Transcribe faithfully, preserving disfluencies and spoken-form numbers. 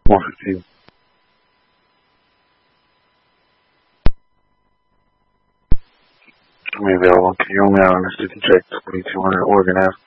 one fifteen. May available. Can you only on the city check twenty-two hundred Oregon Ave?